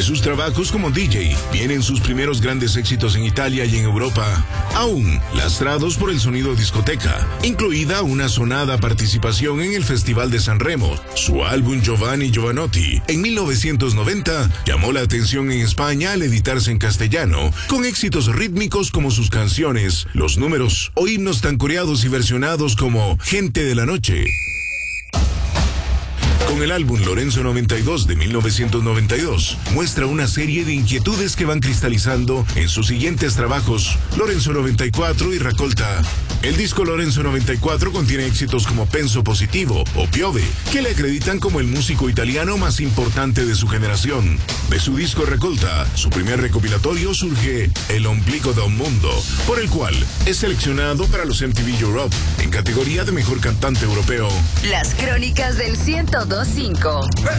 De sus trabajos como DJ, vienen sus primeros grandes éxitos en Italia y en Europa, aún lastrados por el sonido discoteca, incluida una sonada participación en el Festival de San Remo. Su álbum Giovanni Giovanotti, en 1990, llamó la atención en España al editarse en castellano, con éxitos rítmicos como sus canciones, los números o himnos tan coreados y versionados como Gente de la Noche. Con el álbum Lorenzo 92 de 1992, muestra una serie de inquietudes que van cristalizando en sus siguientes trabajos, Lorenzo 94 y Raccolta. El disco Lorenzo 94 contiene éxitos como Penso Positivo o Piove, que le acreditan como el músico italiano más importante de su generación. De su disco Raccolta, su primer recopilatorio, surge El Ombligo da un Mundo, por el cual es seleccionado para los MTV Europe en categoría de Mejor Cantante Europeo. Las crónicas del 102.5.